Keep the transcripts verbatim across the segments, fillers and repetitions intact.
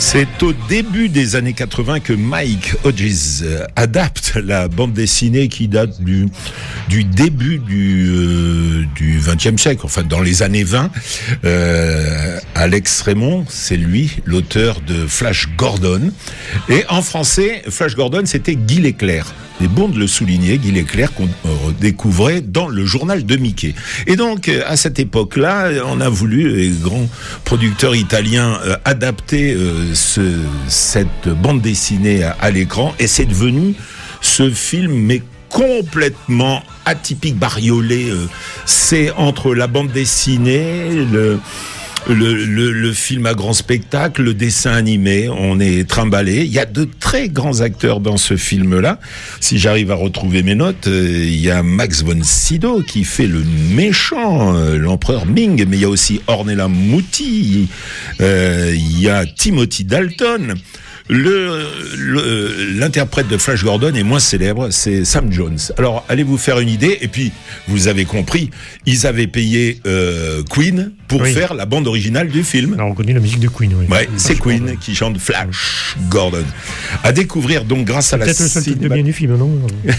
C'est au début des années quatre-vingts que Mike Hodges adapte la bande dessinée qui date du, du début du, euh, du vingtième siècle, enfin dans les années vingt. Euh, Alex Raymond, c'est lui, l'auteur de Flash Gordon. Et en français, Flash Gordon, c'était Guy Leclerc. C'est bon de le souligner, Guy Leclerc qu'on découvrait dans le journal de Mickey. Et donc, à cette époque-là, on a voulu, les grands producteurs italiens, euh, adapter euh, ce, cette bande dessinée à, à l'écran. Et c'est devenu ce film, mais complètement atypique, bariolé. Euh, c'est entre la bande dessinée, le... Le, le, le film à grand spectacle, le dessin animé, on est trimballé. Il y a de très grands acteurs dans ce film-là. Si j'arrive à retrouver mes notes, euh, il y a Max von Sydow qui fait le méchant, euh, l'empereur Ming, mais il y a aussi Ornella Muti, euh, il y a Timothy Dalton. Le, le, l'interprète de Flash Gordon est moins célèbre, c'est Sam Jones. Alors, allez vous faire une idée, et puis, vous avez compris, ils avaient payé euh, Queen pour oui. faire la bande originale du film. Alors, on connaît la musique de Queen, oui. Ouais, c'est Queen Gordon qui chante Flash Gordon. À découvrir, donc, grâce c'est à la... Peut-être le seul truc de bien du film, non?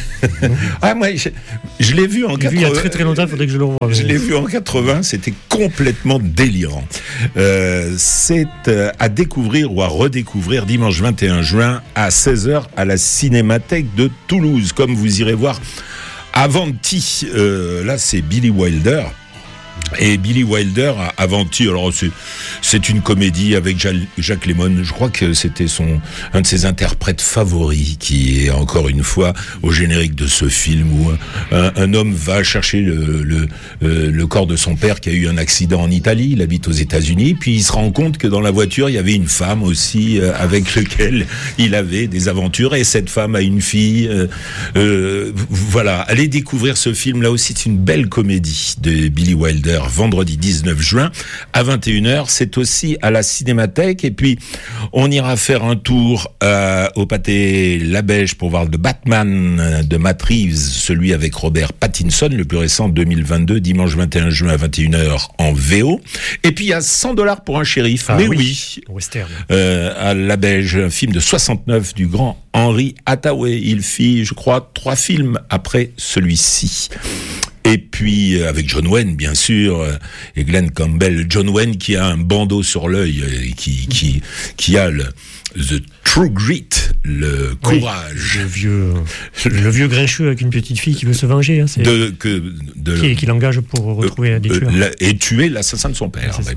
Ah, moi, je, je l'ai vu en quatre-vingts. Il y a très très longtemps, il faudrait que je le revoie. Mais... Je l'ai vu en quatre-vingts, c'était complètement délirant. Euh, c'est euh, à découvrir ou à redécouvrir dimanche vingt et un juin à seize heures à la Cinémathèque de Toulouse. Comme vous irez voir Avanti, euh, là c'est Billy Wilder. Et Billy Wilder, Avanti, alors c'est, c'est une comédie avec Jacques Lemmon. Je crois que c'était son, un de ses interprètes favoris qui est encore une fois au générique de ce film où un, un homme va chercher le, le, le corps de son père qui a eu un accident en Italie. Il habite aux États-Unis. Puis il se rend compte que dans la voiture, il y avait une femme aussi avec laquelle il avait des aventures. Et cette femme a une fille. Euh, euh, voilà. Allez découvrir ce film. Là aussi, c'est une belle comédie de Billy Wilder. Vendredi dix-neuf juin à vingt et une heures, c'est aussi à la Cinémathèque. Et puis on ira faire un tour euh, au Pâté Labège pour voir le Batman de Matt Reeves, celui avec Robert Pattinson, le plus récent, deux mille vingt-deux, dimanche vingt et un juin à vingt et une heures en V O. Et puis il y a cent dollars pour un shérif, ah, mais oui, oui western. Euh, à Labège, un film de soixante-neuf du grand Henry Hathaway. Il fit, je crois, trois films après celui-ci. Et puis, avec John Wayne, bien sûr, et Glenn Campbell. John Wayne qui a un bandeau sur l'œil, et qui, qui, qui a le, the true grit, le courage. Oui, le vieux, le vieux grincheux avec une petite fille qui veut se venger, hein, c'est de, que, de, qui, qui l'engage pour retrouver euh, des tueurs. La, et tuer l'assassin de son père. Ouais, ça.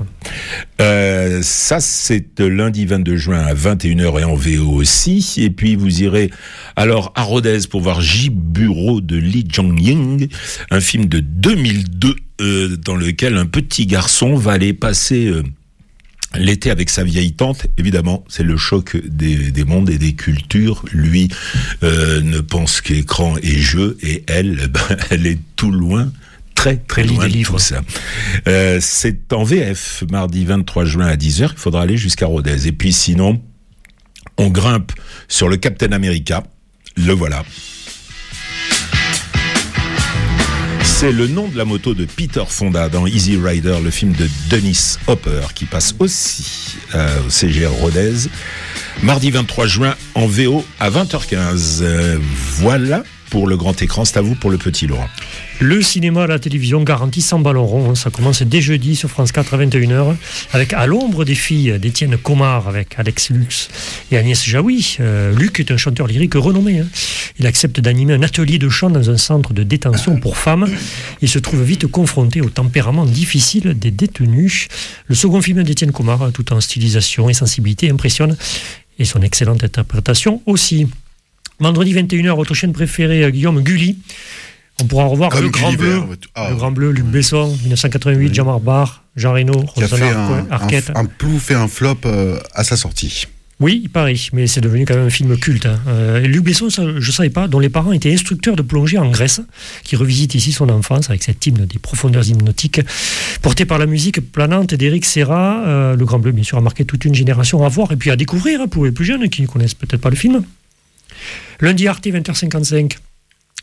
Euh, ça, c'est lundi vingt-deux juin à vingt et une heures et en V O aussi. Et puis, vous irez alors à Rodez pour voir J. Bureau de Lee Jong-ying, un film de deux mille deux euh, dans lequel un petit garçon va aller passer euh, l'été avec sa vieille tante. Évidemment, c'est le choc des, des mondes et des cultures. Lui euh, ne pense qu'écran et jeu, et elle, ben, elle est tout loin. Très, très loin de tout ça. Euh, c'est en V F, mardi vingt-trois juin à dix heures. Il faudra aller jusqu'à Rodez. Et puis sinon, on grimpe sur le Captain America. Le voilà. C'est le nom de la moto de Peter Fonda dans Easy Rider, le film de Dennis Hopper, qui passe aussi euh, au C G R Rodez. Mardi vingt-trois juin en V O à vingt heures quinze. Euh, voilà pour le grand écran, c'est à vous pour le petit Laurent. Le cinéma à la télévision garantit sans ballon rond. Ça commence dès jeudi sur France quatre à vingt et une heures avec À l'ombre des filles d'Étienne Comard avec Alex Lux et Agnès Jaoui. Euh, Luc est un chanteur lyrique renommé. Hein. Il accepte d'animer un atelier de chant dans un centre de détention pour femmes. Il se trouve vite confronté au tempérament difficile des détenus. Le second film d'Étienne Comard, tout en stylisation et sensibilité, impressionne. Et son excellente interprétation aussi. Vendredi vingt et une heures, votre chaîne préférée, Guillaume Gulli. On pourra revoir Comme le Grand Bleu, ah, le Grand Bleu, Luc Besson, dix-neuf cent quatre-vingt-huit, oui. Jean-Marc Barr, Jean Reno, qui a fait un, Arquette. Un, un plouf et un flop euh, à sa sortie. Oui, il paraît, mais c'est devenu quand même un film culte. Hein. Euh, Luc Besson, ça, je ne savais pas, dont les parents étaient instructeurs de plongée en Grèce, qui revisite ici son enfance avec cet hymne des profondeurs hypnotiques, porté par la musique planante d'Éric Serra. Euh, le Grand Bleu, bien sûr, a marqué toute une génération à voir et puis à découvrir hein, pour les plus jeunes qui ne connaissent peut-être pas le film. Lundi Arte, vingt heures cinquante-cinq.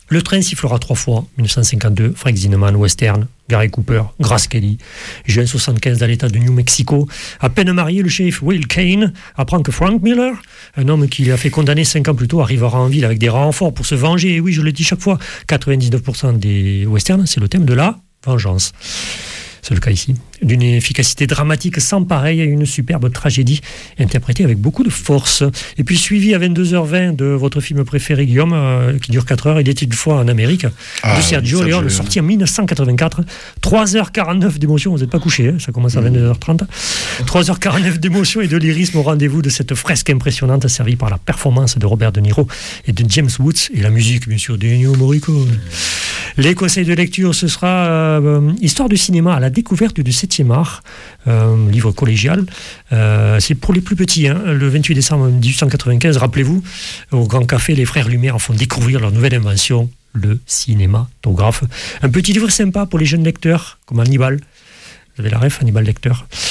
Le train sifflera trois fois, dix-neuf cent cinquante-deux, Frank Zinnemann, western, Gary Cooper, Grace Kelly. Juin soixante-quinze, dans l'état de New Mexico. À peine marié, le shérif Will Kane apprend que Frank Miller, un homme qui l'a fait condamner cinq ans plus tôt, arrivera en ville avec des renforts pour se venger. Et oui, je le dis chaque fois, quatre-vingt-dix-neuf pour cent des westerns, c'est le thème de la vengeance. C'est le cas ici. D'une efficacité dramatique sans pareil, une superbe tragédie interprétée avec beaucoup de force. Et puis suivi à vingt-deux heures vingt de votre film préféré, Guillaume, euh, qui dure quatre heures, Il était une fois en Amérique, ah, de Sergio Leone, sorti en dix-neuf cent quatre-vingt-quatre. trois heures quarante-neuf d'émotion, vous n'êtes pas couché, hein, ça commence à vingt-deux heures trente. trois heures quarante-neuf d'émotion et de lyrisme au rendez-vous de cette fresque impressionnante servie par la performance de Robert De Niro et de James Woods et la musique, bien sûr, d'Ennio Morricone. Les conseils de lecture, ce sera euh, Histoire du cinéma à la découverte du septième art, euh, livre collégial. Euh, c'est pour les plus petits, hein, le vingt-huit décembre dix-huit cent quatre-vingt-quinze, rappelez-vous, au Grand Café, les frères Lumière font découvrir leur nouvelle invention, le cinématographe. Un petit livre sympa pour les jeunes lecteurs, comme Hannibal. Vous avez la ref, Hannibal Lecter.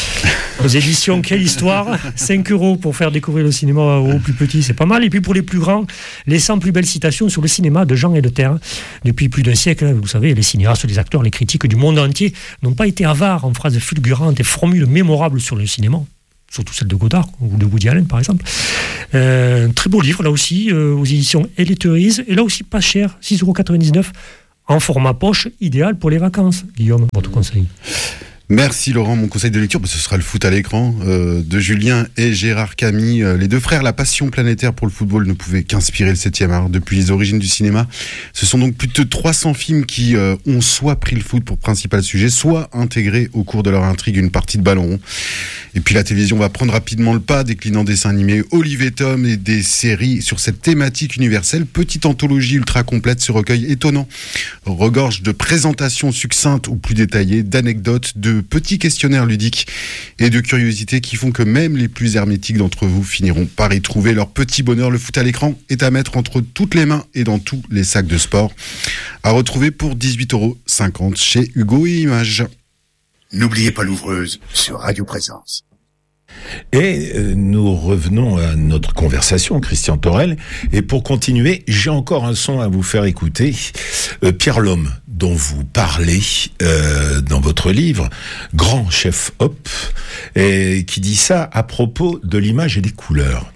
Aux éditions Quelle Histoire, cinq euros pour faire découvrir le cinéma aux plus petits, c'est pas mal. Et puis pour les plus grands, les cent plus belles citations sur le cinéma de Jean Elter. Depuis plus d'un siècle, vous savez, les cinéastes, les acteurs, les critiques du monde entier n'ont pas été avares en phrases fulgurantes et formules mémorables sur le cinéma. Surtout celle de Godard ou de Woody Allen par exemple. Euh, un très beau livre là aussi, euh, aux éditions Eliterise, et là aussi pas cher, six euros quatre-vingt-dix-neuf, en format poche, idéal pour les vacances. Guillaume, votre conseil? Merci Laurent, mon conseil de lecture, ce sera Le foot à l'écran euh, de Julien et Gérard Camille. Euh, les deux frères, la passion planétaire pour le football ne pouvait qu'inspirer le septième art depuis les origines du cinéma. Ce sont donc plus de trois cents films qui euh, ont soit pris le foot pour principal sujet, soit intégré au cours de leur intrigue une partie de ballon rond. Et puis la télévision va prendre rapidement le pas, déclinant dessins animés, Olive et Tom et des séries sur cette thématique universelle. Petite anthologie ultra complète, ce recueil étonnant regorge de présentations succinctes ou plus détaillées, d'anecdotes, de petits questionnaires ludiques et de curiosités qui font que même les plus hermétiques d'entre vous finiront par y trouver leur petit bonheur. Le foot à l'écran est à mettre entre toutes les mains et dans tous les sacs de sport. À retrouver pour dix-huit euros cinquante chez Hugo et Images. N'oubliez pas l'ouvreuse sur Radio Présence. Et euh, nous revenons à notre conversation, Christian Torel. Et pour continuer, j'ai encore un son à vous faire écouter. Euh, Pierre Lhomme, dont vous parlez euh, dans votre livre, grand chef hop, et qui dit ça à propos de l'image et des couleurs.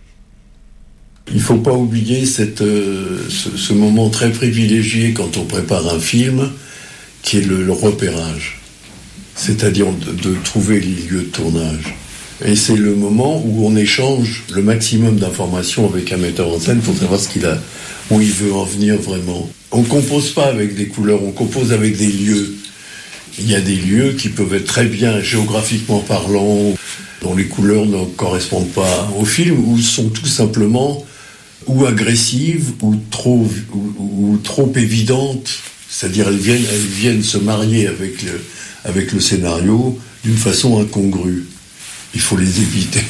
Il ne faut pas oublier cette, euh, ce, ce moment très privilégié quand on prépare un film, qui est le, le repérage. C'est-à-dire de, de trouver les lieux de tournage. Et c'est le moment où on échange le maximum d'informations avec un metteur en scène pour savoir ce qu'il a, où il veut en venir vraiment. On compose pas avec des couleurs, on compose avec des lieux. Il y a des lieux qui peuvent être très bien géographiquement parlant, dont les couleurs ne correspondent pas au film, ou sont tout simplement ou agressives, ou trop, ou, ou trop évidentes. C'est-à-dire elles viennent, elles viennent se marier avec le, avec le scénario d'une façon incongrue. Il faut les éviter.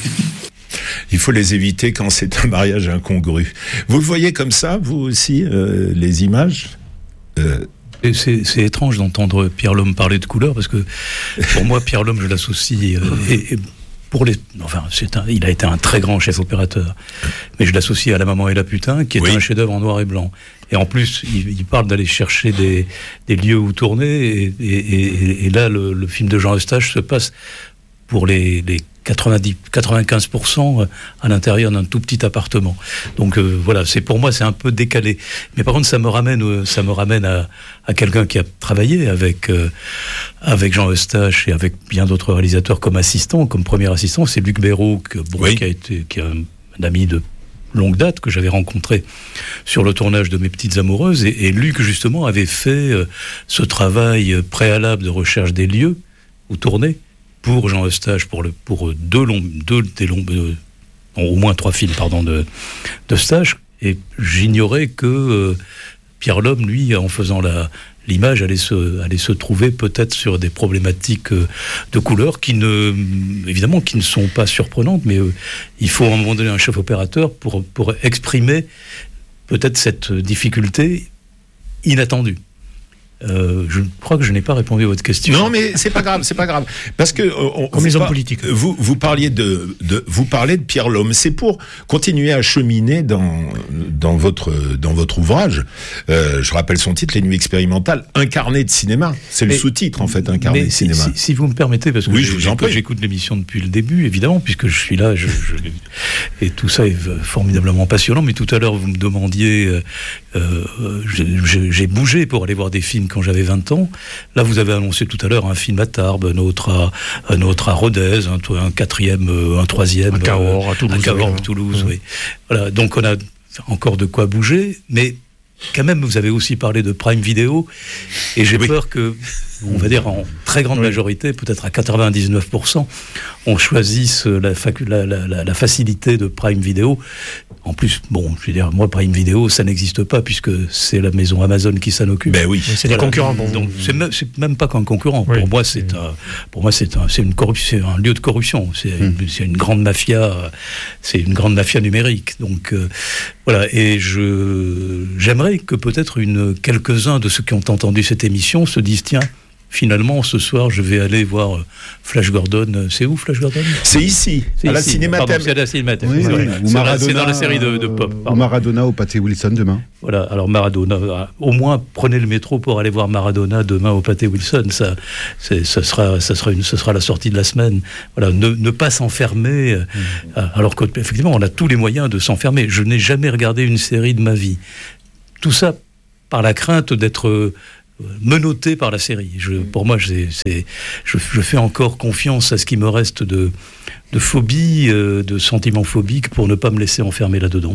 Il faut les éviter quand c'est un mariage incongru. Vous le voyez comme ça, vous aussi, euh, les images euh... Et c'est, c'est étrange d'entendre Pierre Lhomme parler de couleurs, parce que pour moi, Pierre Lhomme, je l'associe... Euh, et, et pour les, enfin, c'est un, il a été un très grand chef opérateur, mais je l'associe à La Maman et la Putain, qui est oui. un chef-d'œuvre en noir et blanc. Et en plus, il, il parle d'aller chercher des, des lieux où tourner, et, et, et, et là, le, le film de Jean Eustache se passe pour les, les quatre-vingt-dix, quatre-vingt-quinze pour cent à l'intérieur d'un tout petit appartement. Donc euh, voilà, c'est pour moi c'est un peu décalé. Mais par contre, ça me ramène, euh, ça me ramène à, à quelqu'un qui a travaillé avec euh, avec Jean Eustache et avec bien d'autres réalisateurs comme assistant, comme premier assistant, c'est Luc Béraud, que, bon, oui. qui a été qui est un, un ami de longue date que j'avais rencontré sur le tournage de Mes Petites Amoureuses, et, et Luc justement avait fait euh, ce travail préalable de recherche des lieux où tourner pour Jean Eustache, pour, le, pour deux, longs, deux des longs, euh, au moins trois films pardon, de, de Eustache, et j'ignorais que euh, Pierre Lhomme, lui, en faisant la, l'image, allait se, allait se trouver peut-être sur des problématiques euh, de couleurs qui ne, évidemment, qui ne sont pas surprenantes, mais euh, il faut à un moment donné un chef opérateur pour, pour exprimer peut-être cette difficulté inattendue. Euh, je crois que je n'ai pas répondu à votre question. Non, mais c'est pas grave, c'est pas grave, parce que on, comme les hommes par, politiques. Vous vous parliez de, de vous parlez de Pierre Lhomme. C'est pour continuer à cheminer dans dans votre dans votre ouvrage. Euh, je rappelle son titre, Les Nuits expérimentales, incarné de cinéma. C'est le mais, sous-titre en fait, incarné de si, cinéma. Si, si vous me permettez, parce que oui, j'écoute, j'écoute l'émission depuis le début, évidemment, puisque je suis là, je, je, et tout ça est formidablement passionnant. Mais tout à l'heure, vous me demandiez, euh, euh, j'ai, j'ai bougé pour aller voir des films quand j'avais vingt ans. Là, vous avez annoncé tout à l'heure un film à Tarbes, un autre à, un autre à Rodez, un, un quatrième, un troisième à Cahors, à Toulouse. À Cahors, oui. Toulouse, oui. Voilà, donc on a encore de quoi bouger, mais quand même, vous avez aussi parlé de Prime Video, et j'ai oui. peur que, on va dire en très grande oui. majorité, peut-être à quatre-vingt-dix-neuf pour cent, on choisisse la, facu- la, la, la, la facilité de Prime Video. En plus, bon, je veux dire, moi, Prime Video, ça n'existe pas, puisque c'est la maison Amazon qui s'en occupe. Ben oui. C'est des voilà. concurrents. Bon. Donc, c'est même, c'est même pas qu'un concurrent. Oui. Pour moi, c'est un, pour moi, c'est un, c'est une corruption, c'est un lieu de corruption. C'est, hum. une, c'est une grande mafia, c'est une grande mafia numérique. Donc, euh, voilà. Et je, j'aimerais que peut-être une, quelques-uns de ceux qui ont entendu cette émission se disent, tiens, finalement, ce soir, je vais aller voir Flash Gordon. C'est où, Flash Gordon ? C'est ici, c'est à la ici. Cinémathèque. Pardon, c'est à la Cinémathèque. Oui, c'est, oui. c'est, Maradona, c'est dans la série de, de pop. Ou Maradona au Pathé Wilson demain. Voilà, alors Maradona, au moins prenez le métro pour aller voir Maradona demain au Pathé Wilson. Ça, c'est, ça, sera, ça, sera une, ça sera la sortie de la semaine. Voilà, ne, ne pas s'enfermer, mmh. alors qu'effectivement, on a tous les moyens de s'enfermer. Je n'ai jamais regardé une série de ma vie. Tout ça par la crainte d'être menotté par la série. Je, pour moi, c'est, c'est, je, je fais encore confiance à ce qui me reste de, de phobie, euh, de sentiments phobiques pour ne pas me laisser enfermer là-dedans.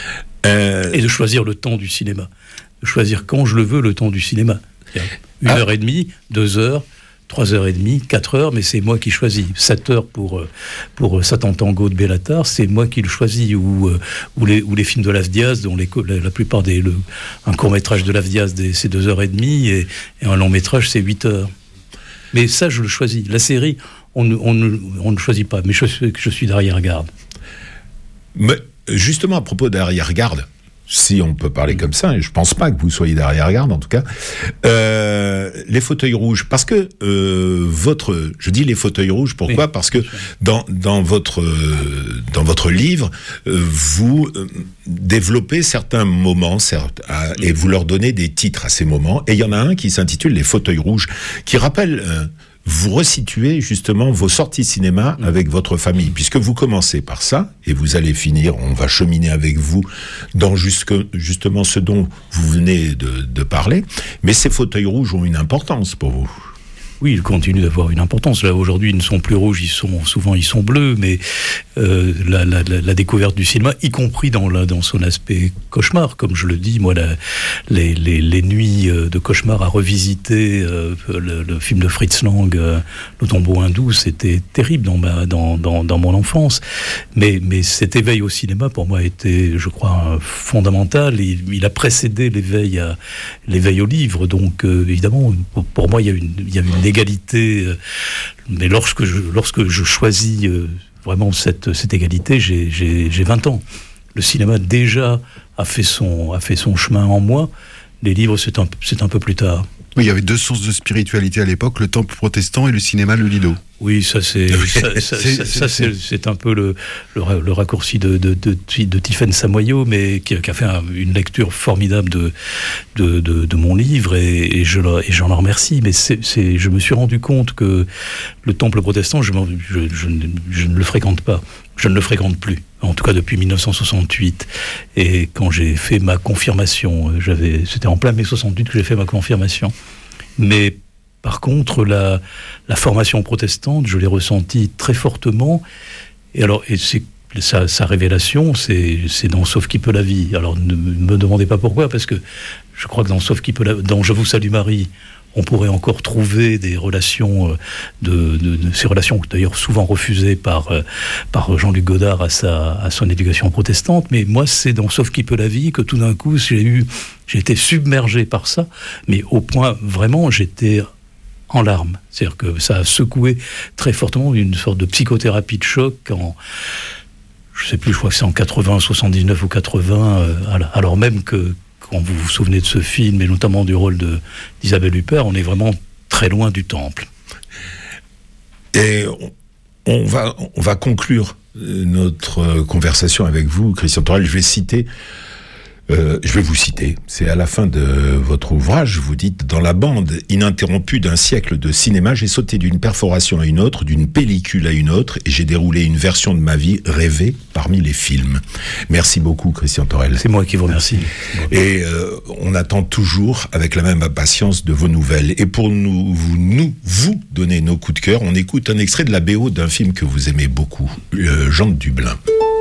Euh... Et de choisir le temps du cinéma. De choisir quand je le veux le temps du cinéma. Une ah. heure et demie, deux heures, trois heures et demie, quatre heures, mais c'est moi qui choisis. Sept heures pour, pour Satan Tango de Béla Tarr, c'est moi qui le choisis. Ou, ou, les, ou les films de Lavdiaz, dont les, la, la plupart des... Le, un court-métrage de Lavdiaz, des, c'est deux heures et demie, et, et un long-métrage, c'est huit heures. Mais ça, je le choisis. La série, on ne on, on, on ne choisit pas, mais je, je suis d'arrière-garde. Mais justement, à propos d'arrière-garde, si on peut parler comme ça, et je pense pas que vous soyez d'arrière-garde en tout cas, euh, les fauteuils rouges, parce que euh, votre, je dis les fauteuils rouges, pourquoi ? Oui, parce que dans dans votre euh, dans votre livre, euh, vous euh, développez certains moments, certes, à, et vous leur donnez des titres à ces moments, et il y en a un qui s'intitule Les fauteuils rouges, qui rappelle euh, vous resituez justement vos sorties cinéma avec votre famille, puisque vous commencez par ça, et vous allez finir, on va cheminer avec vous dans jusque, justement ce dont vous venez de, de parler, mais ces fauteuils rouges ont une importance pour vous. Oui, ils continuent d'avoir une importance. Là, aujourd'hui, ils ne sont plus rouges, ils sont souvent ils sont bleus, mais euh, la, la, la découverte du cinéma, y compris dans, la, dans son aspect cauchemar, comme je le dis, moi, la, les, les, les nuits de cauchemar à revisiter euh, le, le film de Fritz Lang, euh, Le tombeau hindou, c'était terrible dans, ma, dans, dans, dans mon enfance. Mais, mais cet éveil au cinéma, pour moi, était, je crois, fondamental. Il, il a précédé l'éveil, à, l'éveil au livre. Donc, euh, évidemment, pour, pour moi, il y a une, il y a une égalité, mais lorsque je, lorsque je choisis vraiment cette, cette égalité, j'ai, j'ai, j'ai vingt ans. Le cinéma déjà a fait son, a fait son chemin en moi, les livres c'est un, c'est un peu plus tard. Oui, il y avait deux sources de spiritualité à l'époque, le temple protestant et le cinéma, le lido. Oui, ça c'est ça, ça, c'est, ça, ça c'est, c'est un peu le, le, le raccourci de, de, de, de Tiffaine Samoyo, mais qui, qui a fait un, une lecture formidable de, de, de, de mon livre, et, et, je, et j'en remercie. Mais c'est, c'est, je me suis rendu compte que le temple protestant, je, je, je, je ne le fréquente pas. Je ne le fréquente plus, en tout cas depuis dix-neuf cent soixante-huit. Et quand j'ai fait ma confirmation, j'avais, c'était en plein mai soixante-huit que j'ai fait ma confirmation. Mais par contre, la, la formation protestante, je l'ai ressentie très fortement. Et alors, et c'est, sa, sa révélation, c'est, c'est dans Sauf qui peut la vie. Alors, ne me demandez pas pourquoi, parce que je crois que dans Sauf qui peut la, dans Je vous salue Marie, on pourrait encore trouver des relations, de, de, de ces relations d'ailleurs souvent refusées par, par Jean-Luc Godard à, sa, à son éducation protestante. Mais moi, c'est dans Sauf qui peut la vie que tout d'un coup, j'ai eu, j'ai été submergé par ça, mais au point vraiment, j'étais en larmes. C'est-à-dire que ça a secoué très fortement une sorte de psychothérapie de choc en, je sais plus, je crois que c'est en quatre-vingts, soixante-dix-neuf ou quatre-vingts, euh, alors même que quand vous vous souvenez de ce film, et notamment du rôle de, d'Isabelle Huppert, on est vraiment très loin du temple. Et on, on, va, on va conclure notre conversation avec vous, Christian Torel. Je vais citer... Euh, je vais vous citer, c'est à la fin de votre ouvrage, vous dites « Dans la bande ininterrompue d'un siècle de cinéma, j'ai sauté d'une perforation à une autre, d'une pellicule à une autre, et j'ai déroulé une version de ma vie rêvée parmi les films. » Merci beaucoup, Christian Torel. C'est moi qui vous remercie. Et euh, on attend toujours avec la même impatience de vos nouvelles. Et pour nous vous, nous, vous donner nos coups de cœur, on écoute un extrait de la B O d'un film que vous aimez beaucoup, euh, Jean de Dublin.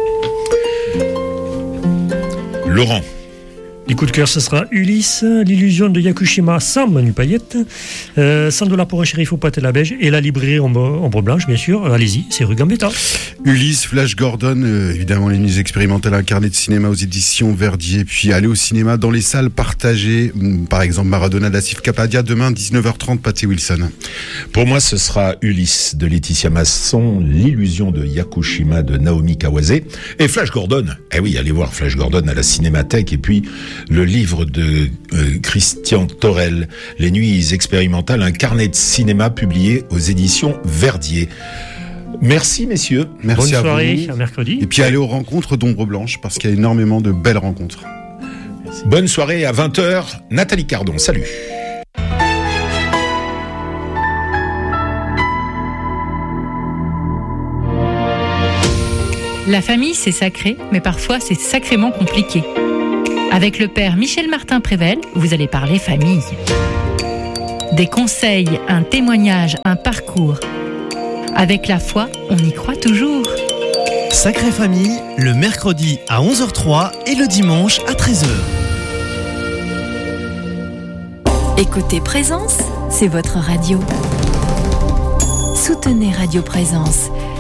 Laurent. Les coups de cœur, ce sera Ulysse, l'illusion de Yakushima sans Manu Payette, euh, cent dollars pour un shérif au pâté la beige et la librairie ombre, ombre blanche, bien sûr. Euh, allez-y, c'est rue Gambetta. Ulysse, Flash Gordon, euh, évidemment les musiques expérimentales, un carnet de cinéma aux éditions Verdier, puis aller au cinéma dans les salles partagées, par exemple Maradona d'Asif Kapadia, demain dix-neuf heures trente, Patty Wilson. Pour moi, ce sera Ulysse de Laetitia Masson, l'illusion de Yakushima de Naomi Kawase, et Flash Gordon. Eh oui, allez voir Flash Gordon à la Cinémathèque, et puis le livre de euh, Christian Torel, Les Nuits expérimentales, un carnet de cinéma publié aux éditions Verdier. Merci messieurs. Merci. Bonne à soirée, vous. à mercredi. Et puis aller aux rencontres d'Ombre Blanche, parce qu'il y a énormément de belles rencontres. Merci. Bonne soirée à vingt heures. Nathalie Cardon, salut. La famille, c'est sacré, mais parfois c'est sacrément compliqué. Avec le père Michel Martin-Prével, vous allez parler famille. Des conseils, un témoignage, un parcours. Avec la foi, on y croit toujours. Sacrée Famille, le mercredi à onze heures trois et le dimanche à treize heures. Écoutez Présence, c'est votre radio. Soutenez Radio Présence.